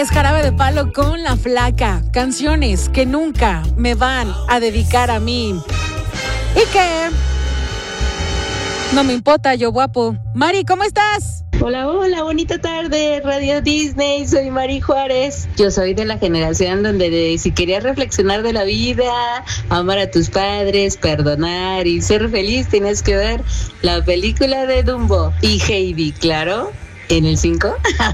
es Jarabe de Palo con La Flaca. Canciones que nunca me van a dedicar a mí. Y que no me importa, yo guapo. Mari, ¿cómo estás? Hola, hola, bonita tarde, Radio Disney, soy Mari Juárez. Yo soy de la generación donde si querías reflexionar de la vida, amar a tus padres, perdonar y ser feliz, tienes que ver la película de Dumbo y Heidi, claro, en el 5.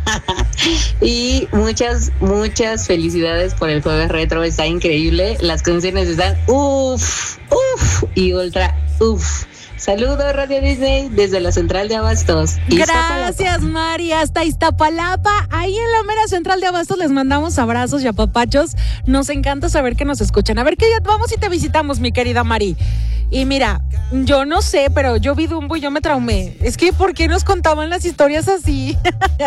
Y muchas felicidades por el jueves retro, está increíble, las canciones están uff y ultra uff. Saludos, Radio Disney, desde la central de Abastos. Gracias, Mari, hasta Iztapalapa. Ahí en la mera central de Abastos les mandamos abrazos y apapachos. Nos encanta saber que nos escuchan. A ver, que ya vamos y te visitamos, mi querida Mari. Y mira, yo no sé, pero yo vi Dumbo y yo me traumé. Es que, ¿por qué nos contaban las historias así?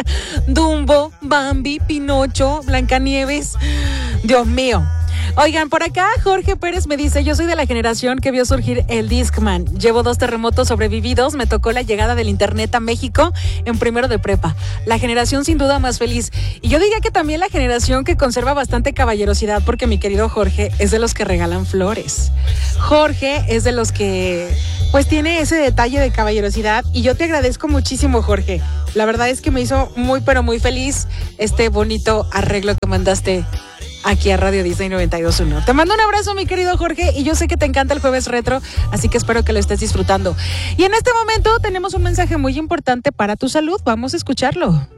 Dumbo, Bambi, Pinocho, Blancanieves. Dios mío. Oigan, por acá Jorge Pérez me dice: yo soy de la generación que vio surgir el Discman. Llevo 2 terremotos sobrevividos. Me tocó la llegada del internet a México en primero de prepa. La generación sin duda más feliz. Y yo diría que también la generación que conserva bastante caballerosidad, porque mi querido Jorge es de los que regalan flores. Jorge es de los que pues tiene ese detalle de caballerosidad, y yo te agradezco muchísimo, Jorge. La verdad es que me hizo muy pero muy feliz este bonito arreglo que mandaste aquí a Radio Disney 92.1. Te mando un abrazo, mi querido Jorge, y yo sé que te encanta el jueves retro, así que espero que lo estés disfrutando. Y en este momento tenemos un mensaje muy importante para tu salud. Vamos a escucharlo.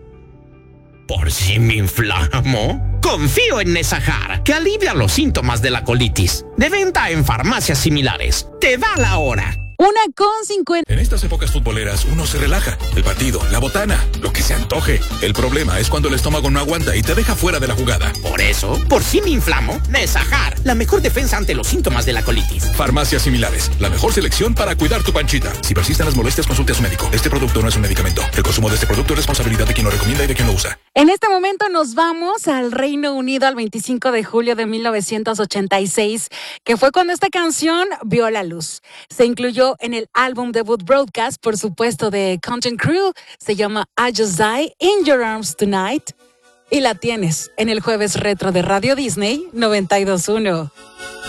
¿Por si me inflamo? Confío en Nesajar, que alivia los síntomas de la colitis. De venta en farmacias similares. Te da la hora. 1:50. En estas épocas futboleras uno se relaja. El partido, la botana, lo que se antoje. El problema es cuando el estómago no aguanta y te deja fuera de la jugada. Por eso, por si me inflamo, Nesajar, la mejor defensa ante los síntomas de la colitis. Farmacias similares, la mejor selección para cuidar tu panchita. Si persisten las molestias, consulte a su médico. Este producto no es un medicamento. El consumo de este producto es responsabilidad de quien lo recomienda y de quien lo usa. En este momento nos vamos al Reino Unido al 25 de julio de 1986, que fue cuando esta canción vio la luz. Se incluyó en el álbum debut Broadcast, por supuesto, de Content Crew. Se llama I Just Die in Your Arms Tonight. Y la tienes en el jueves retro de Radio Disney 92.1.